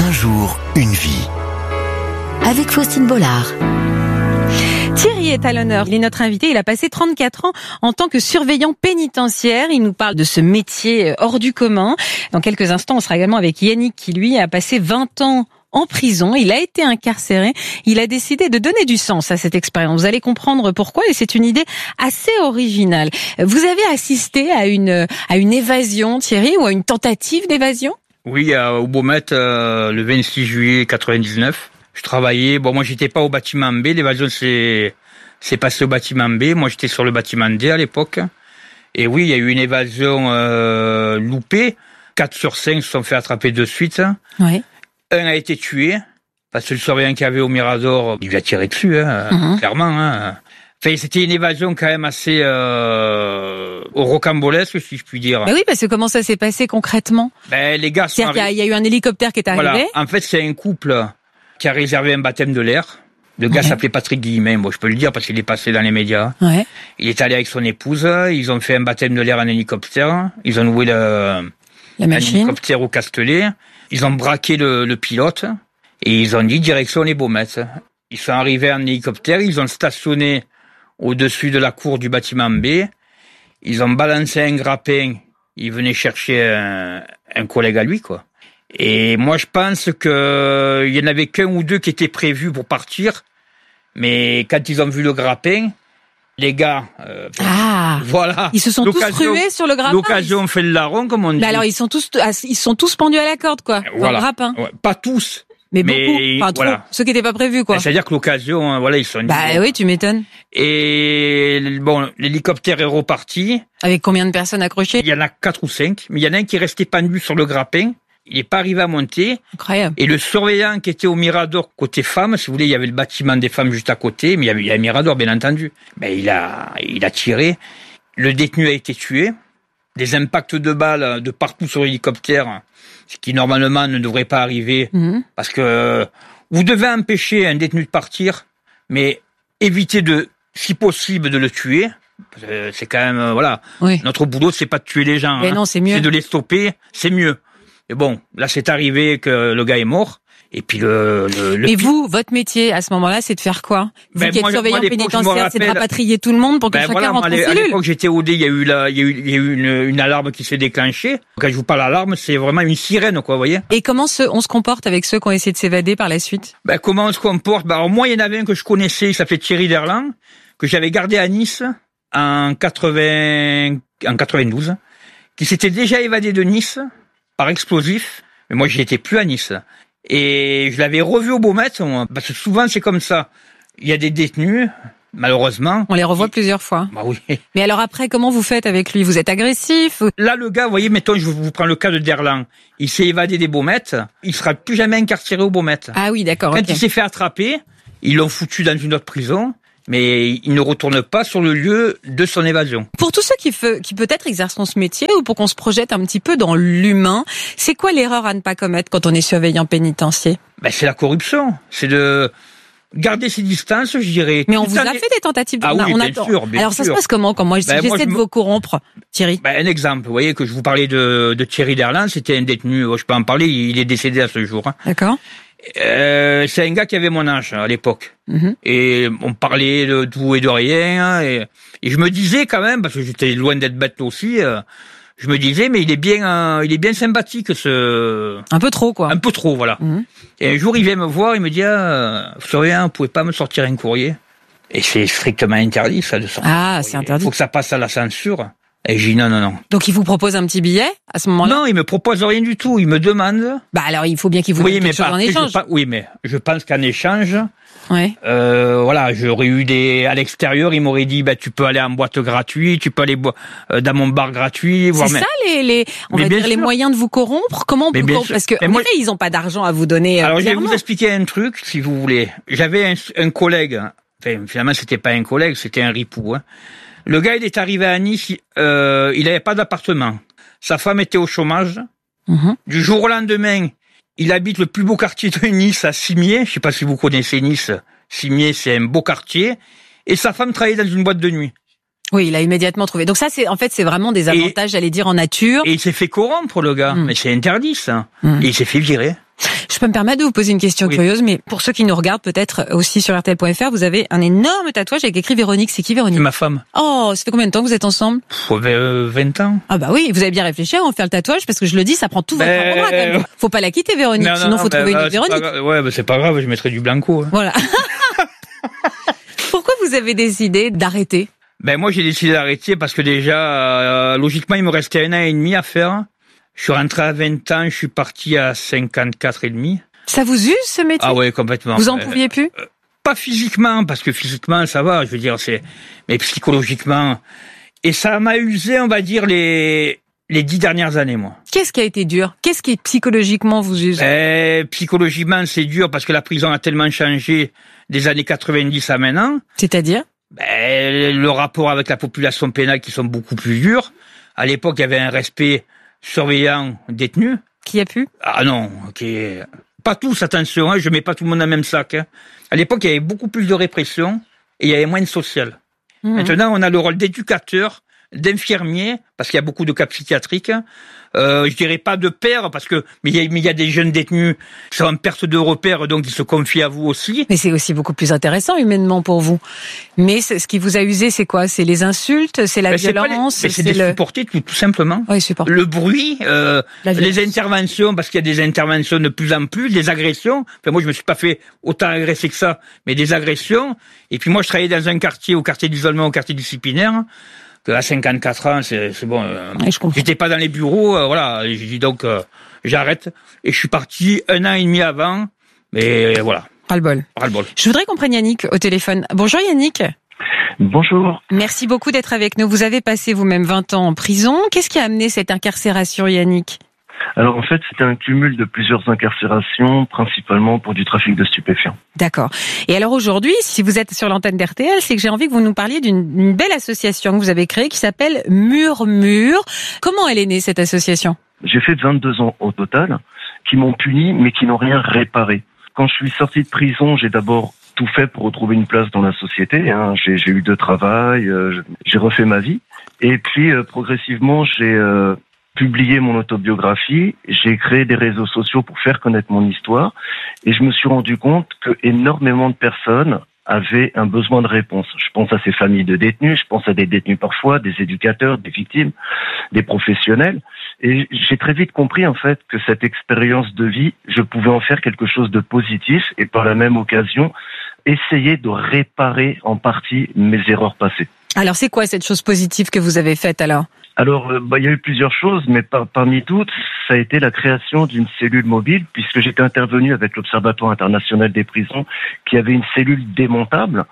Un jour, une vie. Avec Faustine Bollard. Thierry est à l'honneur. Il est notre invité. Il a passé 34 ans en tant que surveillant pénitentiaire. Il nous parle de ce métier hors du commun. Dans quelques instants, on sera également avec Yannick qui, lui, a passé 20 ans en prison. Il a été incarcéré. Il a décidé de donner du sens à cette expérience. Vous allez comprendre pourquoi, et c'est une idée assez originale. Vous avez assisté à une évasion, Thierry, ou à une tentative d'évasion? Oui, au Beaumet, le 26 juillet 99. Je travaillais, moi j'étais pas au bâtiment B, l'évasion c'est passé au bâtiment B, moi j'étais sur le bâtiment D à l'époque. Et oui, il y a eu une évasion loupée, 4 sur 5 se sont fait attraper de suite. Oui. Un a été tué, parce que le surveillant qu'il y avait au Mirador, il lui a tiré dessus, clairement. Enfin, c'était une évasion quand même assez rocambolesque, si je puis dire. Ben oui, parce que comment ça s'est passé concrètement? Les gars sont C'est-à-dire qu'il y a eu un hélicoptère qui est arrivé. Voilà. En fait, c'est un couple qui a réservé un baptême de l'air. Le gars s'appelait Patrick Guillemin, je peux le dire parce qu'il est passé dans les médias. Ouais. Il est allé avec son épouse, ils ont fait un baptême de l'air en hélicoptère, ils ont loué la machine, hélicoptère au Castellet, ils ont braqué le pilote et ils ont dit direction les Baumettes. Ils sont arrivés en hélicoptère, ils ont stationné au-dessus de la cour du bâtiment B, ils ont balancé un grappin, ils venaient chercher un collègue à lui, quoi. Et moi, je pense que il y en avait qu'un ou deux qui étaient prévus pour partir, mais quand ils ont vu le grappin, les gars, voilà. Ils se sont tous rués sur le grappin. L'occasion fait le larron, comme on dit. Mais alors, ils sont tous pendus à la corde, quoi. Voilà. Dans le grappin. Ouais, pas tous. Mais beaucoup. Enfin, trop. Voilà. Ceux qui n'étaient pas prévus, quoi. C'est-à-dire que l'occasion, ils sont. Oui, tu m'étonnes. Et l'hélicoptère est reparti. Avec combien de personnes accrochées? Il y en a 4 ou 5, mais il y en a un qui est resté pendu sur le grappin. Il n'est pas arrivé à monter. Incroyable. Et le surveillant qui était au Mirador côté femmes, si vous voulez, il y avait le bâtiment des femmes juste à côté, mais il y a un Mirador, bien entendu. Il a tiré. Le détenu a été tué. Des impacts de balles de partout sur l'hélicoptère, ce qui normalement ne devrait pas arriver, parce que vous devez empêcher un détenu de partir, mais éviter si possible, de le tuer. C'est quand même, Oui. Notre boulot, c'est pas de tuer les gens. Mais non, c'est mieux. C'est de les stopper, c'est mieux. Et bon, là, c'est arrivé que le gars est mort. Et puis Mais vous, votre métier à ce moment-là, c'est de faire quoi? Vous qui êtes surveillant pénitentiaire, c'est de rapatrier tout le monde pour que chacun rentre en cellule. À l'époque, j'étais au D, il y a eu une alarme qui s'est déclenchée. Quand je vous parle d'alarme, c'est vraiment une sirène, quoi, vous voyez. Et comment on se comporte avec ceux qui ont essayé de s'évader par la suite? Comment on se comporte? Alors moi, il y en avait un que je connaissais, il s'appelait Thierry Derlan, que j'avais gardé à Nice en 92, qui s'était déjà évadé de Nice par explosif. Mais moi, j'y étais plus à Nice. Et je l'avais revu au Beaumet, parce que souvent c'est comme ça. Il y a des détenus, malheureusement. On les revoit plusieurs fois. Oui. Mais alors après, comment vous faites avec lui? Vous êtes agressif? Là, le gars, vous voyez, mettons, je vous prends le cas de Derlan. Il s'est évadé des Beaumet, il sera plus jamais incarcéré au Beaumet. Ah oui, d'accord. Quand il s'est fait attraper, ils l'ont foutu dans une autre prison. Mais il ne retourne pas sur le lieu de son évasion. Pour tous ceux qui peut-être exerceront ce métier, ou pour qu'on se projette un petit peu dans l'humain, c'est quoi l'erreur à ne pas commettre quand on est surveillant pénitentiaire? C'est la corruption. C'est de garder ses distances, je dirais. Mais on vous a fait des tentatives de... Ah oui, bien sûr. Alors ça se passe comment quand moi j'essaie de vous corrompre, Thierry? Un exemple, vous voyez que je vous parlais de Thierry Derlan, c'était un détenu, je peux en parler, il est décédé à ce jour. D'accord. C'est un gars qui avait mon âge à l'époque. Et on parlait de tout et de rien. Et je me disais quand même, parce que j'étais loin d'être bête aussi, je me disais, mais il est bien sympathique, un peu trop, quoi. Un peu trop, voilà. Et un jour, il vient me voir, il me dit, surveillant, vous pouvez pas me sortir un courrier? Et c'est strictement interdit, ça, de sortir. Ah, c'est interdit. Il faut que ça passe à la censure. Et j'ai dit non. Donc il vous propose un petit billet à ce moment-là? Non, il me propose rien du tout. Il me demande. Alors il faut bien qu'il vous donne quelque chose en échange. Oui, mais je pense qu'en échange, ouais. J'aurais eu à l'extérieur, il m'aurait dit, tu peux aller en boîte gratuite, tu peux aller dans mon bar gratuit. C'est ça les moyens de vous corrompre? Comment parce que en effet, ils ont pas d'argent à vous donner. Alors je vais vous expliquer un truc, si vous voulez. J'avais un collègue. Enfin, finalement, c'était pas un collègue, c'était un ripou. Le gars, il est arrivé à Nice, il avait pas d'appartement. Sa femme était au chômage. Du jour au lendemain, il habite le plus beau quartier de Nice, à Cimiez. Je sais pas si vous connaissez Nice. Cimiez, c'est un beau quartier. Et sa femme travaillait dans une boîte de nuit. Oui, il a immédiatement trouvé. Donc ça, c'est vraiment des avantages, j'allais dire, en nature. Et il s'est fait corrompre, le gars. Mais c'est interdit, ça. Et il s'est fait virer. Je peux me permettre de vous poser une question curieuse, mais pour ceux qui nous regardent peut-être aussi sur RTL.fr, vous avez un énorme tatouage avec écrit Véronique. C'est qui Véronique? C'est ma femme. Oh, ça fait combien de temps que vous êtes ensemble? 20 ans. Ah bah oui, vous avez bien réfléchi à en faire le tatouage, parce que je le dis, ça prend tout votre bras quand même. Faut pas la quitter Véronique, sinon faut trouver une autre Véronique. C'est pas grave, je mettrai du blanco. Voilà. Pourquoi vous avez décidé d'arrêter? Moi j'ai décidé d'arrêter parce que déjà, logiquement, il me restait 1 an et demi à faire. Je suis rentré à 20 ans, je suis parti à 54 et demi. Ça vous use ce métier? Ah ouais, complètement. Vous en pouviez plus? Pas physiquement, parce que physiquement ça va, je veux dire, mais psychologiquement. Et ça m'a usé, on va dire, les 10 dernières années, moi. Qu'est-ce qui a été dur? Qu'est-ce qui psychologiquement vous use? Psychologiquement, c'est dur parce que la prison a tellement changé des années 90 à maintenant. C'est-à-dire? Le rapport avec la population pénale qui sont beaucoup plus durs. À l'époque, il y avait un respect surveillant détenu. Qui a pu? Ah non, pas tous, attention, je mets pas tout le monde dans le même sac. À l'époque, il y avait beaucoup plus de répression et il y avait moins de social. Maintenant, on a le rôle d'éducateur, d'infirmier, parce qu'il y a beaucoup de cas psychiatriques. Je dirais pas de père, mais il y a des jeunes détenus qui sont en perte de repères, donc ils se confient à vous aussi. Mais c'est aussi beaucoup plus intéressant humainement pour vous. Mais ce qui vous a usé, c'est quoi? C'est les insultes, c'est la violence, c'est de supporter tout simplement. Oui, supporter. Le bruit, les interventions, parce qu'il y a des interventions de plus en plus, des agressions. Enfin, moi, je me suis pas fait autant agresser que ça, mais des agressions. Et puis moi, je travaillais dans un quartier, au quartier d'isolement, au quartier disciplinaire. À 54 ans, c'est bon. J'étais pas dans les bureaux, voilà. J'ai dit donc j'arrête et je suis parti 1 an et demi avant. Mais voilà. Ras-le-bol. Je voudrais qu'on prenne Yannick au téléphone. Bonjour Yannick. Bonjour. Merci beaucoup d'être avec nous. Vous avez passé vous-même 20 ans en prison. Qu'est-ce qui a amené cette incarcération, Yannick? Alors en fait, c'était un cumul de plusieurs incarcérations, principalement pour du trafic de stupéfiants. D'accord. Et alors aujourd'hui, si vous êtes sur l'antenne d'RTL, c'est que j'ai envie que vous nous parliez d'une belle association que vous avez créée qui s'appelle Murmure. Comment elle est née, cette association? J'ai fait 22 ans au total, qui m'ont puni, mais qui n'ont rien réparé. Quand je suis sorti de prison, j'ai d'abord tout fait pour retrouver une place dans la société. J'ai eu de travail, j'ai refait ma vie. Et puis, progressivement, j'ai publié mon autobiographie, j'ai créé des réseaux sociaux pour faire connaître mon histoire, et je me suis rendu compte que énormément de personnes avaient un besoin de réponse. Je pense à ces familles de détenus, je pense à des détenus parfois, des éducateurs, des victimes, des professionnels, et j'ai très vite compris en fait que cette expérience de vie, je pouvais en faire quelque chose de positif, et par la même occasion, essayer de réparer en partie mes erreurs passées. Alors c'est quoi cette chose positive que vous avez faite alors? Alors, il y a eu plusieurs choses, mais parmi toutes, ça a été la création d'une cellule mobile, puisque j'étais intervenu avec l'Observatoire international des prisons, qui avait une cellule démontable.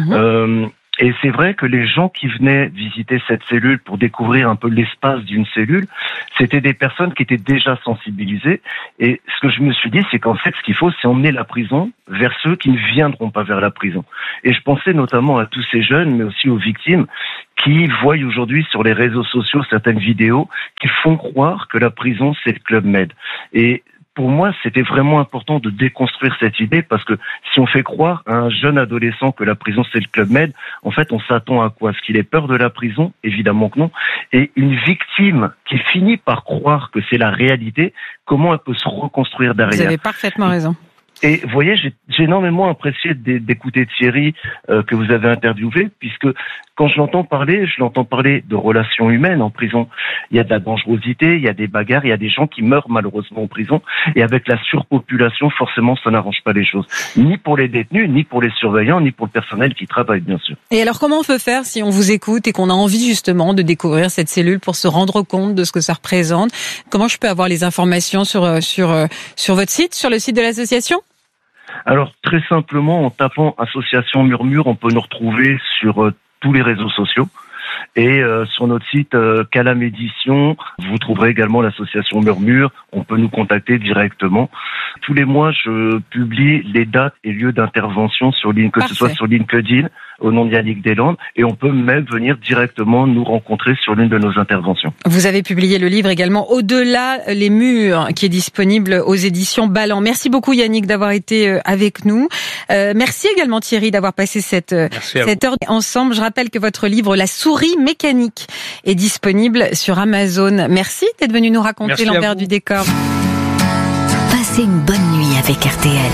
Et c'est vrai que les gens qui venaient visiter cette cellule pour découvrir un peu l'espace d'une cellule, c'était des personnes qui étaient déjà sensibilisées. Et ce que je me suis dit, c'est qu'en fait, ce qu'il faut, c'est emmener la prison vers ceux qui ne viendront pas vers la prison. Et je pensais notamment à tous ces jeunes, mais aussi aux victimes, qui voient aujourd'hui sur les réseaux sociaux certaines vidéos qui font croire que la prison, c'est le Club Med. Et pour moi, c'était vraiment important de déconstruire cette idée parce que si on fait croire à un jeune adolescent que la prison c'est le Club Med, en fait, on s'attend à quoi? Est-ce qu'il ait peur de la prison? Évidemment que non. Et une victime qui finit par croire que c'est la réalité, comment elle peut se reconstruire derrière? Vous avez parfaitement raison. Et vous voyez, j'ai énormément apprécié d'écouter Thierry que vous avez interviewé, puisque quand je l'entends parler de relations humaines en prison. Il y a de la dangerosité, il y a des bagarres, il y a des gens qui meurent malheureusement en prison. Et avec la surpopulation, forcément, ça n'arrange pas les choses. Ni pour les détenus, ni pour les surveillants, ni pour le personnel qui travaille, bien sûr. Et alors, comment on peut faire si on vous écoute et qu'on a envie justement de découvrir cette cellule pour se rendre compte de ce que ça représente? Comment je peux avoir les informations sur votre site, sur le site de l'association? Alors, très simplement, en tapant Association Murmure, on peut nous retrouver sur tous les réseaux sociaux. Et sur notre site Calam Édition, vous trouverez également l'association Murmure. On peut nous contacter directement. Tous les mois, je publie les dates et lieux d'intervention sur LinkedIn, que ce soit sur LinkedIn, au nom de Yannick Deslandes, et on peut même venir directement nous rencontrer sur l'une de nos interventions. Vous avez publié le livre également Au-delà les murs, qui est disponible aux éditions Ballant. Merci beaucoup Yannick d'avoir été avec nous. Merci également Thierry d'avoir passé cette heure ensemble. Je rappelle que votre livre La souris mécanique est disponible sur Amazon. Merci d'être venu nous raconter l'envers du décor. Passez une bonne nuit avec RTL.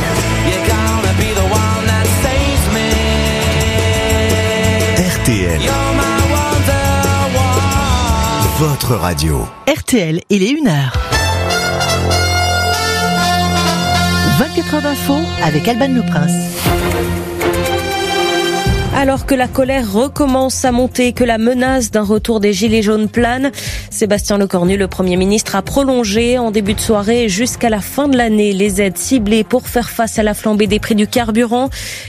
RTL. Votre radio. RTL, il est 1h. 24 heures d'info avec Alban Le Prince. Alors que la colère recommence à monter, que la menace d'un retour des Gilets jaunes plane, Sébastien Lecornu, le Premier ministre, a prolongé en début de soirée jusqu'à la fin de l'année les aides ciblées pour faire face à la flambée des prix du carburant.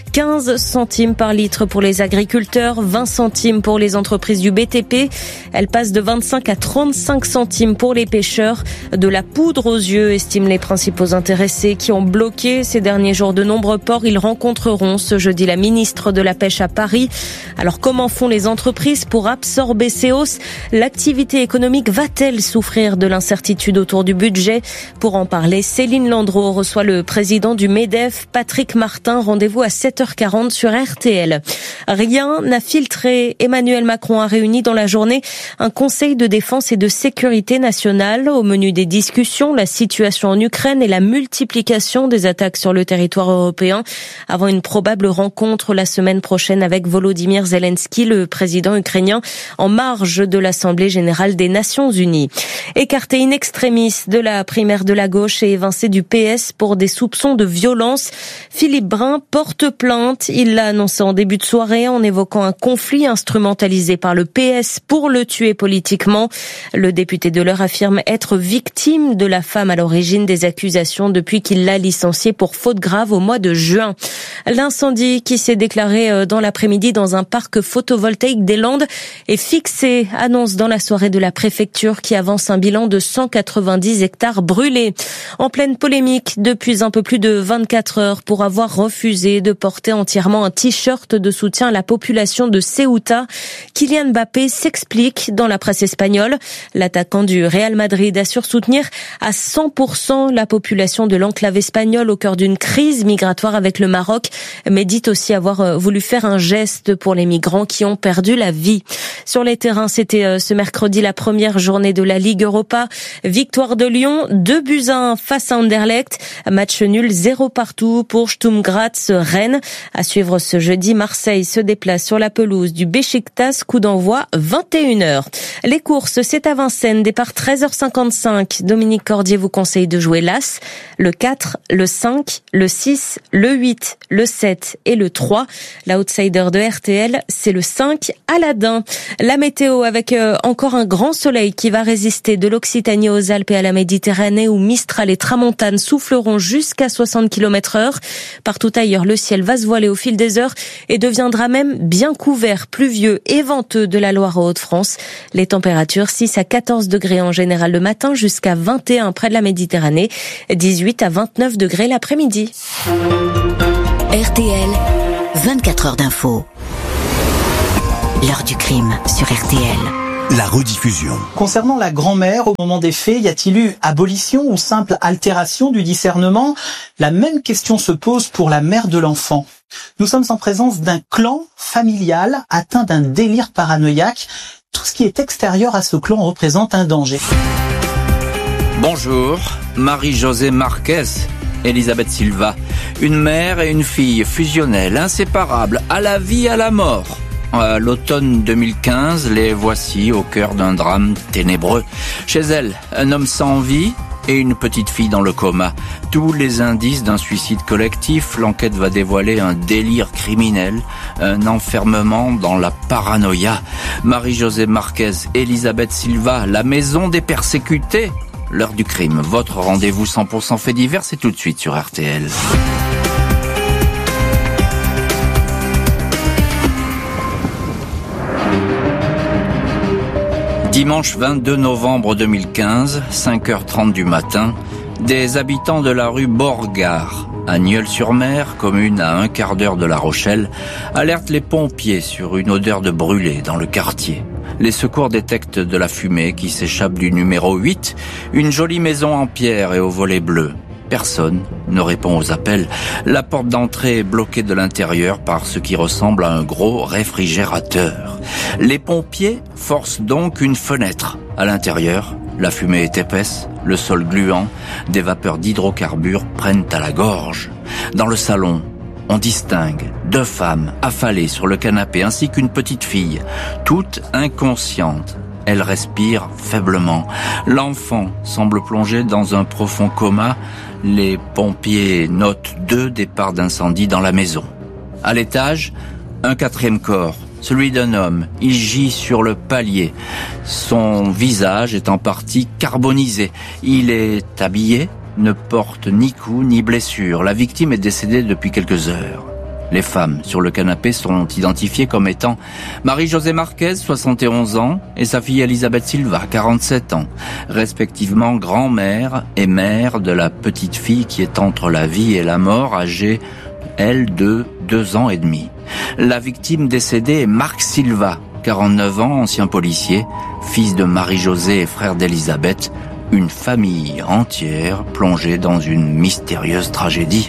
15 centimes par litre pour les agriculteurs, 20 centimes pour les entreprises du BTP. Elle passe de 25 à 35 centimes pour les pêcheurs. De la poudre aux yeux, estiment les principaux intéressés qui ont bloqué ces derniers jours de nombreux ports. Ils rencontreront ce jeudi la ministre de la Pêche à Paris. Alors comment font les entreprises pour absorber ces hausses? L'activité économique va-t-elle souffrir de l'incertitude autour du budget? Pour en parler, Céline Landreau reçoit le président du MEDEF, Patrick Martin. Rendez-vous à 7h40 sur RTL. Rien n'a filtré. Emmanuel Macron a réuni dans la journée un conseil de défense et de sécurité nationale. Au menu des discussions, la situation en Ukraine et la multiplication des attaques sur le territoire européen avant une probable rencontre la semaine prochaine avec Volodymyr Zelensky, le président ukrainien, en marge de l'Assemblée générale des Nations Unies. Écarté in extremis de la primaire de la gauche et évincé du PS pour des soupçons de violence, Philippe Brun porte plainte. Il l'a annoncé en début de soirée en évoquant un conflit instrumentalisé par le PS pour le tuer politiquement. Le député de l'Eure affirme être victime de la femme à l'origine des accusations depuis qu'il l'a licenciée pour faute grave au mois de juin. L'incendie qui s'est déclaré dans l'après-midi dans un parc photovoltaïque des Landes est fixé, annonce dans la soirée de la préfecture qui avance un bilan de 190 hectares brûlés. En pleine polémique depuis un peu plus de 24 heures pour avoir refusé de porter entièrement un t-shirt de soutien à la population de Ceuta. Kylian Mbappé s'explique dans la presse espagnole. L'attaquant du Real Madrid assure soutenir à 100% la population de l'enclave espagnole au cœur d'une crise migratoire avec le Maroc, mais dit aussi avoir voulu faire un geste pour les migrants qui ont perdu la vie. Sur les terrains, c'était ce mercredi la première journée de la Ligue Europa. Victoire de Lyon, 2-1 face à Anderlecht. Match nul 0 partout pour Sturm Graz Rennes. À suivre ce jeudi, Marseille se déplace sur la pelouse du Beşiktaş, coup d'envoi 21h. Les courses, c'est à Vincennes, départ 13h55. Dominique Cordier vous conseille de jouer l'As, le 4, le 5, le 6, le 8, le 7 et le 3. L'outsider de RTL, c'est le 5, Aladdin. La météo avec encore un grand soleil qui va résister de l'Occitanie aux Alpes et à la Méditerranée où Mistral et Tramontane souffleront jusqu'à 60 km/h. Partout ailleurs, le ciel va se voiler au fil des heures et deviendra même bien couvert, pluvieux et venteux de la Loire aux Hauts-de-France. Les températures 6 à 14 degrés en général le matin jusqu'à 21 près de la Méditerranée, 18 à 29 degrés l'après-midi. RTL, 24 heures d'info. L'heure du crime sur RTL. La rediffusion. Concernant la grand-mère, au moment des faits, y a-t-il eu abolition ou simple altération du discernement? La même question se pose pour la mère de l'enfant. Nous sommes en présence d'un clan familial atteint d'un délire paranoïaque. Tout ce qui est extérieur à ce clan représente un danger. Bonjour, Marie-Josée Marquez, Elisabeth Silva. Une mère et une fille fusionnelles, inséparables, à la vie, à la mort. À l'automne 2015, les voici au cœur d'un drame ténébreux. Chez elle, un homme sans vie et une petite fille dans le coma. Tous les indices d'un suicide collectif, l'enquête va dévoiler un délire criminel, un enfermement dans la paranoïa. Marie-Josée Marquez, Elisabeth Silva, la maison des persécutés. L'heure du crime, votre rendez-vous 100% fait divers, c'est tout de suite sur RTL. Dimanche 22 novembre 2015, 5h30 du matin, des habitants de la rue Borgard, à Nieul-sur-Mer, commune à un quart d'heure de La Rochelle, alertent les pompiers sur une odeur de brûlé dans le quartier. Les secours détectent de la fumée qui s'échappe du numéro 8, une jolie maison en pierre et au volet bleu. Personne ne répond aux appels. La porte d'entrée est bloquée de l'intérieur par ce qui ressemble à un gros réfrigérateur. Les pompiers forcent donc une fenêtre. À l'intérieur, la fumée est épaisse, Le sol gluant, des vapeurs d'hydrocarbures prennent à la gorge. Dans le salon, on distingue 2 femmes affalées sur le canapé ainsi qu'une petite fille, toutes inconscientes. Elle respire faiblement. L'enfant semble plongé dans un profond coma. Les pompiers notent 2 départs d'incendie dans la maison. À l'étage, un 4e corps, celui d'un homme. Il gît sur le palier. Son visage est en partie carbonisé. Il est habillé, ne porte ni coups ni blessures. La victime est décédée depuis quelques heures. Les femmes sur le canapé sont identifiées comme étant Marie-Josée Marquez, 71 ans, et sa fille Elisabeth Silva, 47 ans, respectivement grand-mère et mère de la petite fille qui est entre la vie et la mort, âgée, elle, de 2 ans et demi. La victime décédée est Marc Silva, 49 ans, ancien policier, fils de Marie-Josée et frère d'Elisabeth, une famille entière plongée dans une mystérieuse tragédie.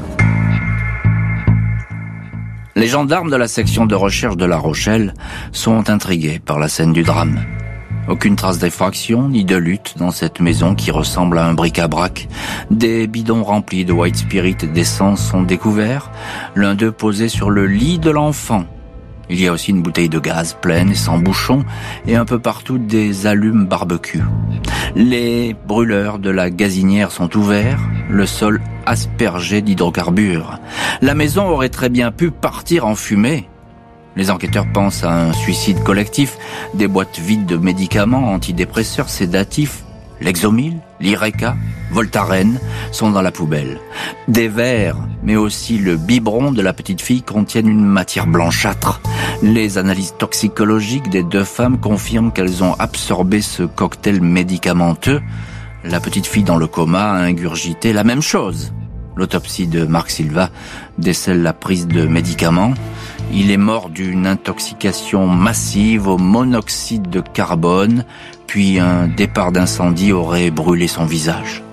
Les gendarmes de la section de recherche de La Rochelle sont intrigués par la scène du drame. Aucune trace d'effraction ni de lutte dans cette maison qui ressemble à un bric-à-brac. Des bidons remplis de white spirit et d'essence sont découverts, l'un d'eux posé sur le lit de l'enfant. Il y a aussi une bouteille de gaz pleine et sans bouchon et un peu partout des allumes barbecue. Les brûleurs de la gazinière sont ouverts, le sol aspergé d'hydrocarbures. La maison aurait très bien pu partir en fumée. Les enquêteurs pensent à un suicide collectif, des boîtes vides de médicaments antidépresseurs, sédatifs, Lexomil, Lyreca, Voltaren sont dans la poubelle. Des verres, mais aussi le biberon de la petite fille contiennent une matière blanchâtre. Les analyses toxicologiques des 2 femmes confirment qu'elles ont absorbé ce cocktail médicamenteux. La petite fille dans le coma a ingurgité la même chose. L'autopsie de Marc Silva décèle la prise de médicaments. Il est mort d'une intoxication massive au monoxyde de carbone, puis un départ d'incendie aurait brûlé son visage.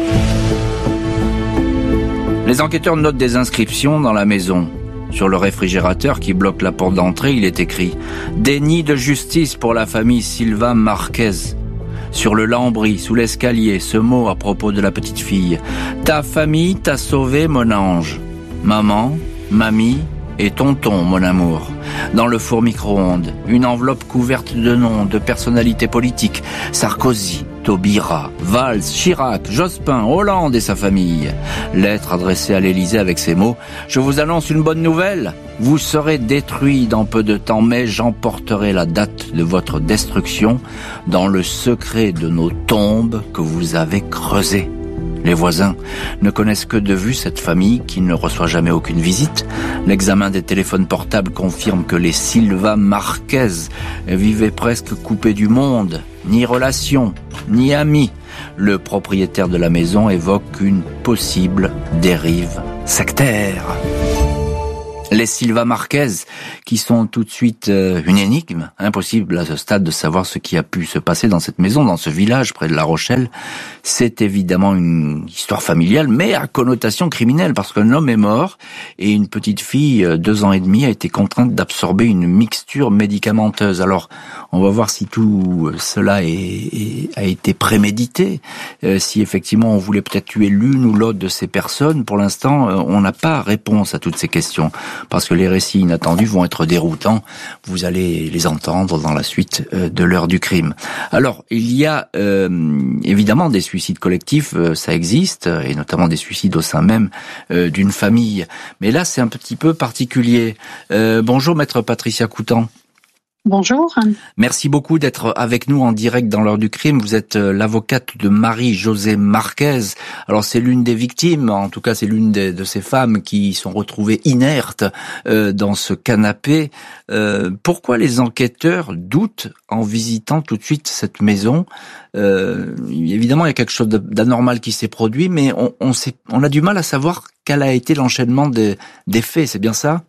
Les enquêteurs notent des inscriptions dans la maison. Sur le réfrigérateur qui bloque la porte d'entrée, il est écrit « Déni de justice pour la famille Silva Marquez ». Sur le lambris, sous l'escalier, ce mot à propos de la petite fille. « Ta famille t'a sauvé, mon ange. Maman, mamie et tonton, mon amour. » Dans le four micro-ondes, une enveloppe couverte de noms, de personnalités politiques. Sarkozy, Taubira, Valls, Chirac, Jospin, Hollande et sa famille. Lettre adressée à l'Élysée avec ces mots « Je vous annonce une bonne nouvelle. Vous serez détruits dans peu de temps, mais j'emporterai la date de votre destruction dans le secret de nos tombes que vous avez creusées. » Les voisins ne connaissent que de vue cette famille qui ne reçoit jamais aucune visite. L'examen des téléphones portables confirme que les Silva Marquez vivaient presque coupés du monde. Ni relations, ni amis. Le propriétaire de la maison évoque une possible dérive sectaire. Les Silva Marquez, qui sont tout de suite une énigme, impossible à ce stade de savoir ce qui a pu se passer dans cette maison, dans ce village près de La Rochelle. C'est évidemment une histoire familiale, mais à connotation criminelle, parce qu'un homme est mort et une petite fille, 2 ans et demi, a été contrainte d'absorber une mixture médicamenteuse. Alors, on va voir si tout cela a été prémédité, si effectivement on voulait peut-être tuer l'une ou l'autre de ces personnes. Pour l'instant, on n'a pas réponse à toutes ces questions. Parce que les récits inattendus vont être déroutants. Vous allez les entendre dans la suite de l'heure du crime. Alors, il y a évidemment des suicides collectifs, ça existe, et notamment des suicides au sein même d'une famille. Mais là, c'est un petit peu particulier. Bonjour, maître Patricia Coutan. Bonjour. Merci beaucoup d'être avec nous en direct dans l'heure du crime. Vous êtes l'avocate de Marie-Josée Marquez. Alors c'est l'une des victimes, en tout cas c'est l'une de ces femmes qui sont retrouvées inertes dans ce canapé. Pourquoi les enquêteurs doutent en visitant tout de suite cette maison? Évidemment il y a quelque chose d'anormal qui s'est produit, mais on a du mal à savoir quel a été l'enchaînement des faits, c'est bien ça?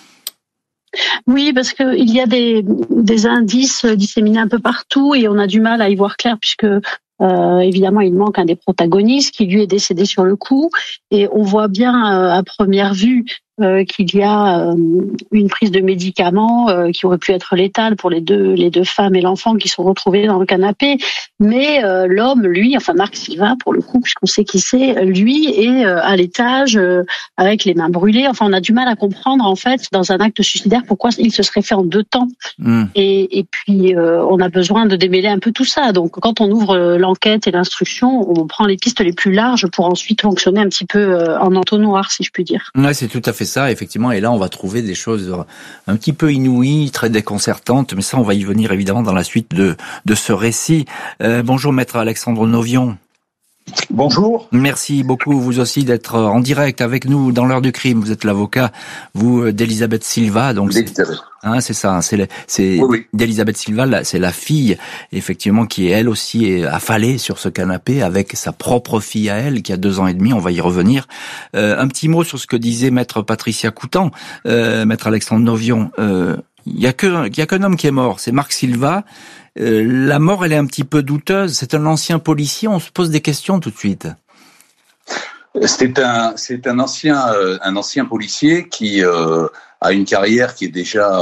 Oui, parce que il y a des indices disséminés un peu partout et on a du mal à y voir clair puisque évidemment il manque un des protagonistes qui lui est décédé sur le coup et on voit bien à première vue qu'il y a une prise de médicaments qui aurait pu être létale pour les deux femmes et l'enfant qui sont retrouvés dans le canapé. Mais l'homme, lui, enfin Marc Silva, pour le coup, puisqu'on sait qui c'est, lui est à l'étage avec les mains brûlées. Enfin, on a du mal à comprendre, en fait, dans un acte suicidaire, pourquoi il se serait fait en 2 temps. Et puis, on a besoin de démêler un peu tout ça. Donc, quand on ouvre l'enquête et l'instruction, on prend les pistes les plus larges pour ensuite fonctionner un petit peu en entonnoir, si je puis dire. Ouais, c'est tout à fait ça, effectivement. Et là, on va trouver des choses un petit peu inouïes, très déconcertantes. Mais ça, on va y venir évidemment dans la suite de ce récit. Bonjour, maître Alexandre Novion. Bonjour. Merci beaucoup, vous aussi, d'être en direct avec nous dans l'heure du crime. Vous êtes l'avocat, vous, d'Elisabeth Silva. Donc c'est ça, oui. D'Elisabeth Silva, c'est la fille, effectivement, qui elle aussi est affalée sur ce canapé avec sa propre fille à elle, qui a 2 ans et demi. On va y revenir. Un petit mot sur ce que disait maître Patricia Coutan, maître Alexandre Novion. Il y a qu'un homme qui est mort, c'est Marc Silva. La mort, elle est un petit peu douteuse. C'est un ancien policier. On se pose des questions tout de suite. C'est un ancien policier qui a une carrière qui est déjà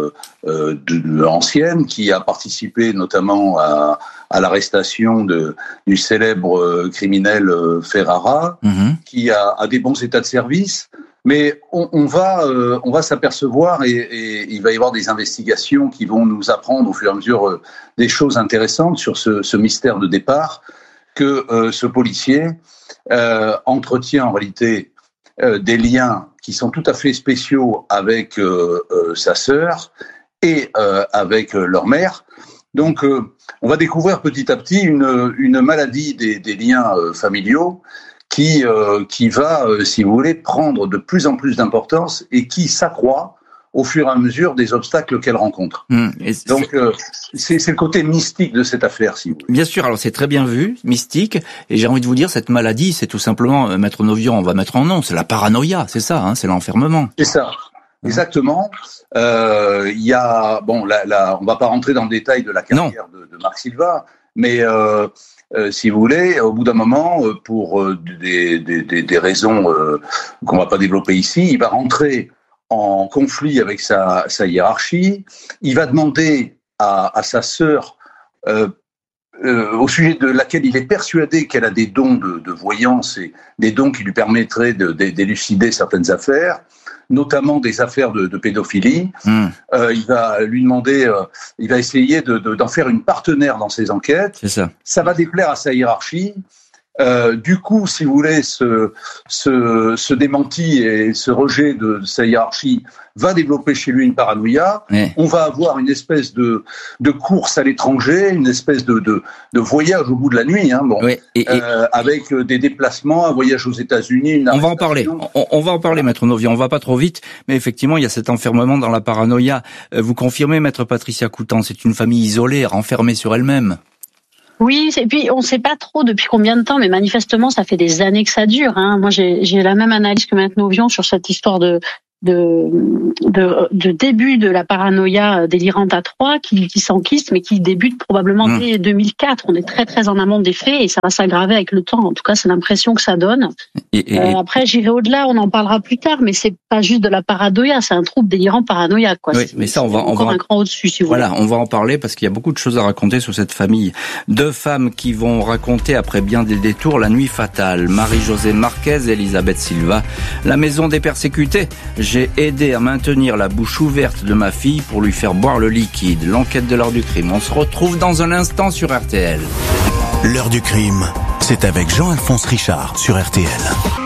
ancienne, qui a participé notamment à l'arrestation du célèbre criminel Ferrara, qui a des bons états de service. Mais on va s'apercevoir et il va y avoir des investigations qui vont nous apprendre au fur et à mesure des choses intéressantes sur ce mystère de départ, que ce policier entretient en réalité des liens qui sont tout à fait spéciaux avec sa sœur et avec leur mère. Donc on va découvrir petit à petit une maladie des liens familiaux qui va, si vous voulez, prendre de plus en plus d'importance et qui s'accroît au fur et à mesure des obstacles qu'elle rencontre. Donc, c'est le côté mystique de cette affaire, si vous voulez. Bien sûr, alors c'est très bien vu, mystique, et j'ai envie de vous dire, cette maladie, c'est tout simplement, maître Novion, on va mettre en nom, c'est la paranoïa, c'est ça, c'est l'enfermement. C'est ça, exactement. Il y a, bon, on va pas rentrer dans le détail de la carrière de Marc Silva, mais si vous voulez, au bout d'un moment, pour des raisons qu'on va pas développer ici, il va rentrer en conflit avec sa hiérarchie. Il va demander à sa sœur, au sujet de laquelle il est persuadé qu'elle a des dons de voyance et des dons qui lui permettraient d'élucider certaines affaires, notamment des affaires de pédophilie. Il va lui demander, il va essayer d'en faire une partenaire dans ses enquêtes. C'est ça. Ça va déplaire à sa hiérarchie. Du coup, si vous voulez, ce démenti et ce rejet de sa hiérarchie va développer chez lui une paranoïa. On va avoir une espèce de course à l'étranger, une espèce de voyage au bout de la nuit, avec des déplacements, un voyage aux États-Unis. On va en parler. On va en parler, maître Novion. On va pas trop vite, mais effectivement, il y a cet enfermement dans la paranoïa. Vous confirmez, maître Patricia Coutan, c'est une famille isolée, renfermée sur elle-même. Oui, et puis on ne sait pas trop depuis combien de temps, mais manifestement, ça fait des années que ça dure. Moi, j'ai la même analyse que maître Novion sur cette histoire de début de la paranoïa délirante à 3 qui s'enquiste, mais qui débute probablement dès 2004. On est très très en amont des faits et ça va s'aggraver avec le temps. En tout cas, c'est l'impression que ça donne. Après, j'irai au-delà, on en parlera plus tard, mais c'est pas juste de la paranoïa, c'est un trouble délirant paranoïaque, quoi. Oui, mais ça, on va un cran au-dessus, si vous voulez. Voilà, on va en parler parce qu'il y a beaucoup de choses à raconter sur cette famille. 2 femmes qui vont raconter après bien des détours la nuit fatale. Marie-Josée Marquez et Elisabeth Silva. La maison des persécutés. J'ai aidé à maintenir la bouche ouverte de ma fille pour lui faire boire le liquide. L'enquête de l'heure du crime. On se retrouve dans un instant sur RTL. L'heure du crime, c'est avec Jean-Alphonse Richard sur RTL.